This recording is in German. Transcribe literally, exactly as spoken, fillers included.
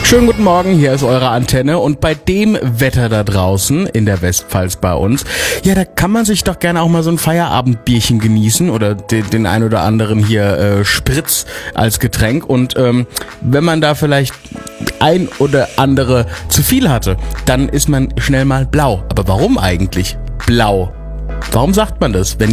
Schönen guten Morgen, hier ist eure Antenne und bei dem Wetter da draußen in der Westpfalz bei uns, ja, da kann man sich doch gerne auch mal so ein Feierabendbierchen genießen oder den, den ein oder anderen hier äh, Spritz als Getränk und ähm, wenn man da vielleicht ein oder andere zu viel hatte, dann ist man schnell mal blau. Aber warum eigentlich blau? Warum sagt man das, wenn